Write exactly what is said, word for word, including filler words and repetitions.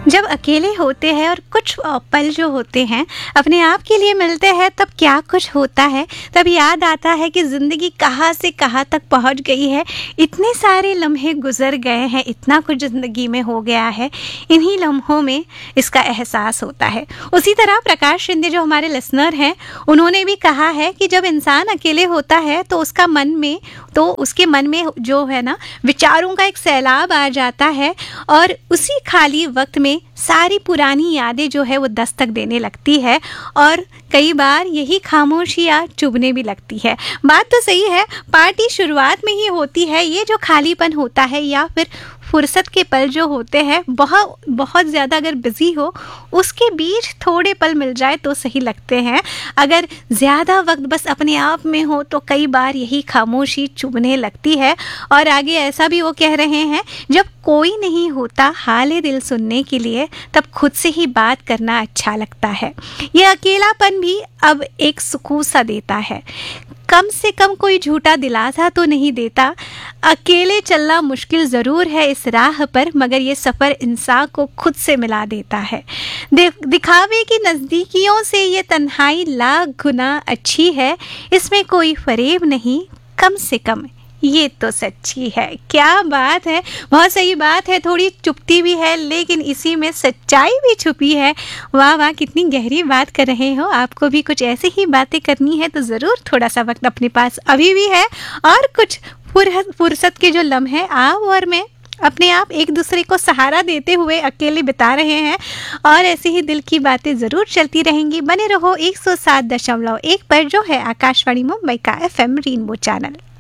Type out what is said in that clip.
जब अकेले होते हैं और कुछ अ, पल जो होते हैं अपने आप के लिए मिलते हैं, तब क्या कुछ होता है। तब याद आता है कि ज़िंदगी कहाँ से कहाँ तक पहुँच गई है। इतने सारे लम्हे गुजर गए हैं, इतना कुछ ज़िंदगी में हो गया है। इन्हीं लम्हों में इसका एहसास होता है। उसी तरह प्रकाश शिंदे जो हमारे लिसनर हैं, उन्होंने भी कहा है कि जब इंसान अकेले होता है तो उसका मन में तो उसके मन में जो है ना, विचारों का एक सैलाब आ जाता है और उसी खाली वक्त में सारी पुरानी यादें जो है वो दस्तक देने लगती है और कई बार यही खामोशियाँ चुभने भी लगती है। बात तो सही है, पार्टी शुरुआत में ही होती है। ये जो खालीपन होता है या फिर फुर्सत के पल जो होते हैं, बहुत बहुत ज़्यादा अगर बिज़ी हो उसके बीच थोड़े पल मिल जाए तो सही लगते हैं। अगर ज़्यादा वक्त बस अपने आप में हो तो कई बार यही खामोशी चुभने लगती है। और आगे ऐसा भी वो कह रहे हैं, जब कोई नहीं होता हाले दिल सुनने के लिए, तब खुद से ही बात करना अच्छा लगता है। ये अकेलापन भी अब एक सुकून सा देता है। कम से कम कोई झूठा दिलासा तो नहीं देता। अकेले चलना मुश्किल ज़रूर है इस राह पर, मगर ये सफ़र इंसान को खुद से मिला देता है। दिखावे की नज़दीकियों से ये तन्हाई लाख गुना अच्छी है। इसमें कोई फरेब नहीं, कम से कम ये तो सच्ची है। क्या बात है, बहुत सही बात है। थोड़ी चुपती भी है लेकिन इसी में सच्चाई भी छुपी है। वाह वाह, कितनी गहरी बात कर रहे हो। आपको भी कुछ ऐसी ही बातें करनी है तो ज़रूर थोड़ा सा वक्त अपने पास अभी भी है और कुछ फुर्सत के जो लम्हे आप और मैं अपने आप एक दूसरे को सहारा देते हुए अकेले बिता रहे हैं। और ऐसी ही दिल की बातें ज़रूर चलती रहेंगी। बने रहो एक सौ सात दशमलव एक पर, जो है आकाशवाणी मुंबई का एफ एम रेनबो चैनल।